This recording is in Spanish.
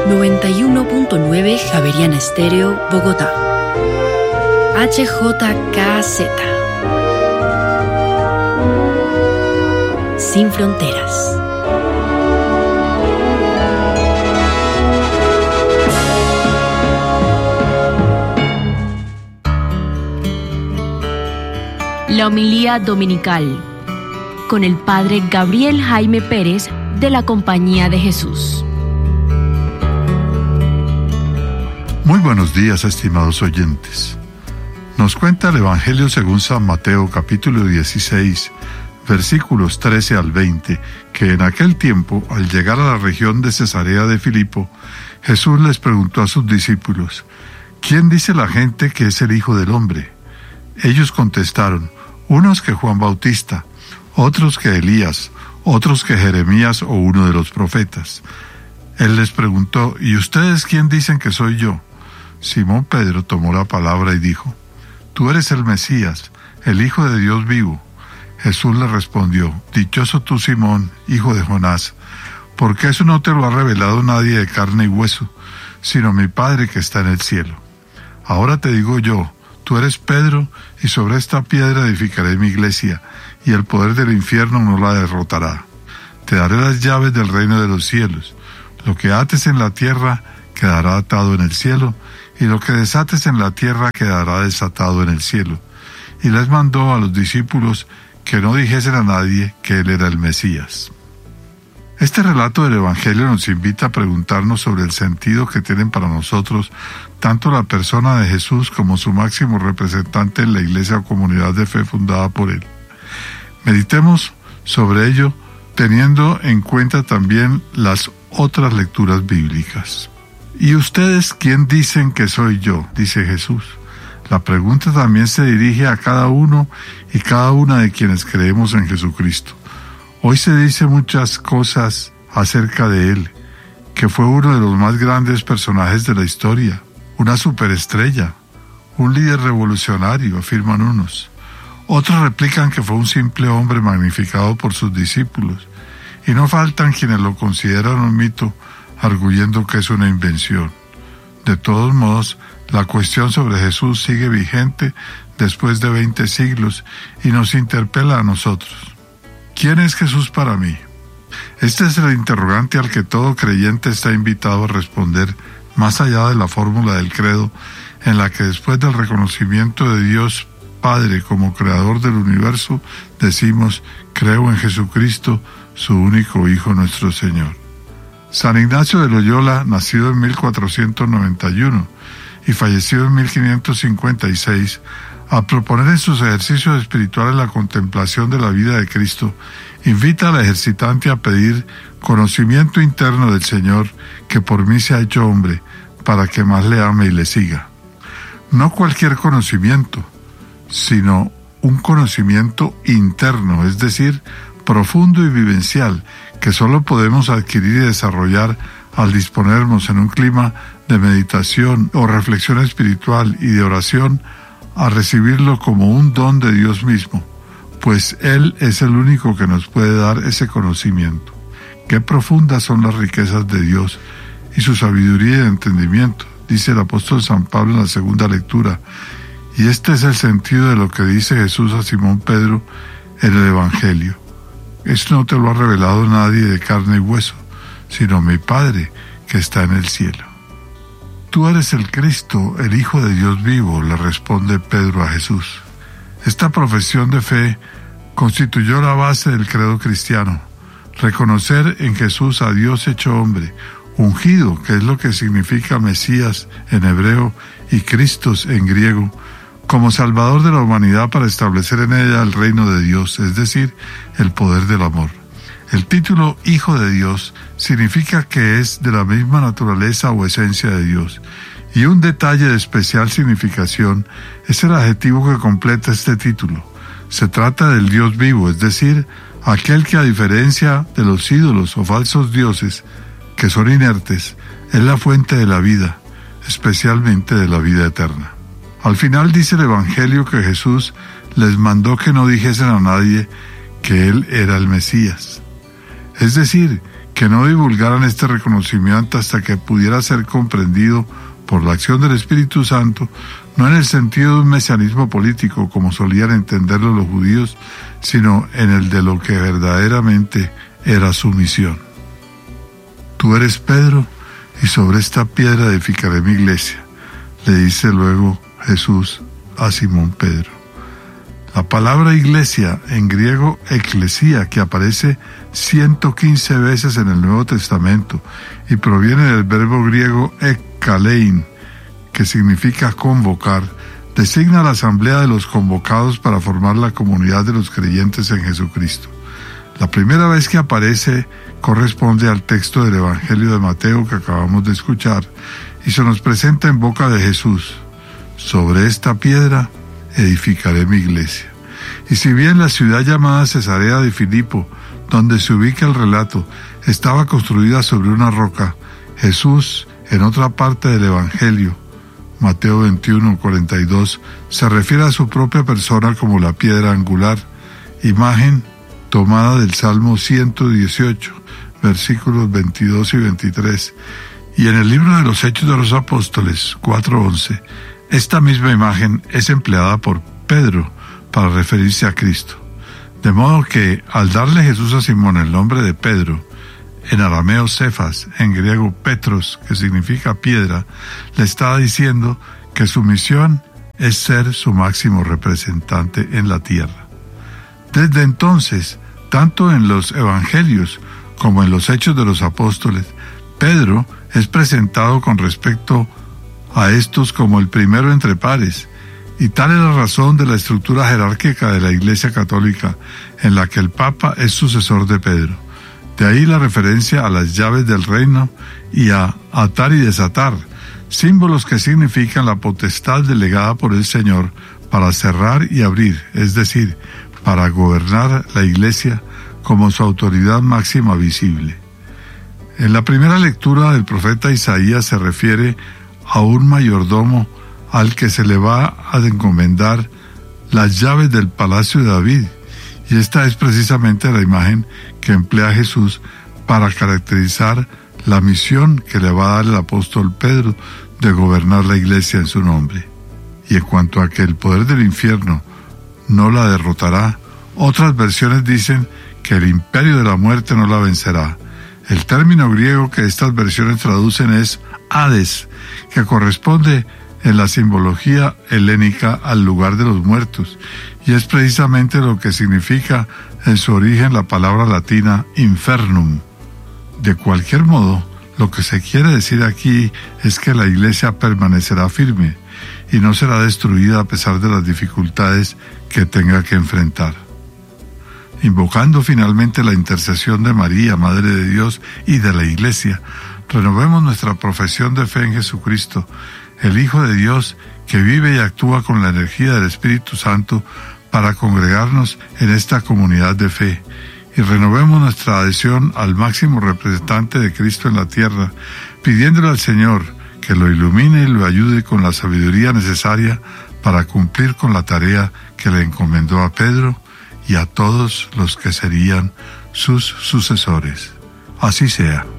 91.9 Javeriana Estéreo, Bogotá. HJKZ. Sin fronteras. La homilía dominical con el Padre Gabriel Jaime Pérez de la Compañía de Jesús. Muy buenos días, estimados oyentes. Nos cuenta el Evangelio según San Mateo, capítulo 16, versículos 13 al 20, que en aquel tiempo, al llegar a la región de Cesarea de Filipo, Jesús les preguntó a sus discípulos: ¿quién dice la gente que es el Hijo del Hombre? Ellos contestaron: unos que Juan Bautista, otros que Elías, otros que Jeremías o uno de los profetas. Él les preguntó: ¿y ustedes quién dicen que soy yo? Simón Pedro tomó la palabra y dijo: tú eres el Mesías, el Hijo de Dios vivo. Jesús le respondió: dichoso tú, Simón, hijo de Jonás, porque eso no te lo ha revelado nadie de carne y hueso, sino mi Padre que está en el cielo. Ahora te digo yo: tú eres Pedro, y sobre esta piedra edificaré mi iglesia, y el poder del infierno no la derrotará. Te daré las llaves del reino de los cielos. Lo que ates en la tierra quedará atado en el cielo, y lo que desates en la tierra quedará desatado en el cielo. Y les mandó a los discípulos que no dijesen a nadie que él era el Mesías. Este relato del Evangelio nos invita a preguntarnos sobre el sentido que tienen para nosotros tanto la persona de Jesús como su máximo representante en la iglesia o comunidad de fe fundada por él. Meditemos sobre ello teniendo en cuenta también las otras lecturas bíblicas. ¿Y ustedes quién dicen que soy yo?, dice Jesús. La pregunta también se dirige a cada uno y cada una de quienes creemos en Jesucristo. Hoy se dice muchas cosas acerca de él, que fue uno de los más grandes personajes de la historia, una superestrella, un líder revolucionario, afirman unos. Otros replican que fue un simple hombre magnificado por sus discípulos, y no faltan quienes lo consideran un mito, arguyendo que es una invención. De todos modos, la cuestión sobre Jesús sigue vigente después de 20 siglos y nos interpela a nosotros. ¿Quién es Jesús para mí? Este es el interrogante al que todo creyente está invitado a responder, más allá de la fórmula del credo, en la que después del reconocimiento de Dios Padre como creador del universo, decimos: creo en Jesucristo, su único Hijo, nuestro Señor. San Ignacio de Loyola, nacido en 1491 y fallecido en 1556, a proponer en sus ejercicios espirituales la contemplación de la vida de Cristo, invita al ejercitante a pedir conocimiento interno del Señor, que por mí se ha hecho hombre, para que más le ame y le siga. No cualquier conocimiento, sino un conocimiento interno, es decir, profundo y vivencial, que solo podemos adquirir y desarrollar al disponernos en un clima de meditación o reflexión espiritual y de oración, a recibirlo como un don de Dios mismo, pues Él es el único que nos puede dar ese conocimiento. Qué profundas son las riquezas de Dios y su sabiduría y entendimiento, dice el apóstol San Pablo en la segunda lectura, y este es el sentido de lo que dice Jesús a Simón Pedro en el Evangelio. Esto no te lo ha revelado nadie de carne y hueso, sino mi Padre que está en el cielo. Tú eres el Cristo, el Hijo de Dios vivo, le responde Pedro a Jesús. Esta profesión de fe constituyó la base del credo cristiano, reconocer en Jesús a Dios hecho hombre, ungido, que es lo que significa Mesías en hebreo y Christos en griego, como Salvador de la humanidad para establecer en ella el reino de Dios, es decir, el poder del amor. El título Hijo de Dios significa que es de la misma naturaleza o esencia de Dios, y un detalle de especial significación es el adjetivo que completa este título. Se trata del Dios vivo, es decir, aquel que, a diferencia de los ídolos o falsos dioses, que son inertes, es la fuente de la vida, especialmente de la vida eterna. Al final dice el Evangelio que Jesús les mandó que no dijesen a nadie que Él era el Mesías. Es decir, que no divulgaran este reconocimiento hasta que pudiera ser comprendido por la acción del Espíritu Santo, no en el sentido de un mesianismo político como solían entenderlo los judíos, sino en el de lo que verdaderamente era su misión. Tú eres Pedro, y sobre esta piedra edificaré mi iglesia, le dice luego Jesús a Simón Pedro. La palabra iglesia, en griego eclesía, que aparece 115 veces en el Nuevo Testamento y proviene del verbo griego ekkalein, que significa convocar, designa la asamblea de los convocados para formar la comunidad de los creyentes en Jesucristo. La primera vez que aparece corresponde al texto del Evangelio de Mateo que acabamos de escuchar y se nos presenta en boca de Jesús: sobre esta piedra edificaré mi iglesia. Y si bien la ciudad llamada Cesarea de Filipo, donde se ubica el relato, estaba construida sobre una roca, Jesús, en otra parte del Evangelio, Mateo 21:42, se refiere a su propia persona como la piedra angular, imagen tomada del Salmo 118, versículos 22 y 23, y en el libro de los Hechos de los Apóstoles 4:11, esta misma imagen es empleada por Pedro para referirse a Cristo. De modo que, al darle Jesús a Simón el nombre de Pedro, en arameo Cefas, en griego Petros, que significa piedra, le estaba diciendo que su misión es ser su máximo representante en la tierra. Desde entonces, tanto en los Evangelios como en los Hechos de los Apóstoles, Pedro es presentado con respecto a estos como el primero entre pares, y tal es la razón de la estructura jerárquica de la Iglesia Católica, en la que el Papa es sucesor de Pedro. De ahí la referencia a las llaves del reino y a atar y desatar, símbolos que significan la potestad delegada por el Señor para cerrar y abrir, es decir, para gobernar la Iglesia como su autoridad máxima visible. En la primera lectura del profeta Isaías se refiere a un mayordomo al que se le va a encomendar las llaves del palacio de David, y esta es precisamente la imagen que emplea Jesús para caracterizar la misión que le va a dar el apóstol Pedro de gobernar la iglesia en su nombre. Y en cuanto a que el poder del infierno no la derrotará, otras versiones dicen que el imperio de la muerte no la vencerá. El término griego que estas versiones traducen es Hades, que corresponde en la simbología helénica al lugar de los muertos, y es precisamente lo que significa en su origen la palabra latina infernum. De cualquier modo, lo que se quiere decir aquí es que la iglesia permanecerá firme y no será destruida a pesar de las dificultades que tenga que enfrentar. Invocando finalmente la intercesión de María, Madre de Dios y de la Iglesia, renovemos nuestra profesión de fe en Jesucristo, el Hijo de Dios, que vive y actúa con la energía del Espíritu Santo para congregarnos en esta comunidad de fe, y renovemos nuestra adhesión al máximo representante de Cristo en la tierra, pidiéndole al Señor que lo ilumine y lo ayude con la sabiduría necesaria para cumplir con la tarea que le encomendó a Pedro y a todos los que serían sus sucesores. Así sea.